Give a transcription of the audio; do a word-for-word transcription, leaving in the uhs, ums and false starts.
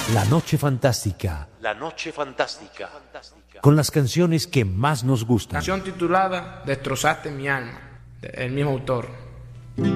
La Noche Fantástica. La Noche Fantástica. Con las canciones que más nos gustan. Canción titulada Destrozaste mi alma, el mismo autor.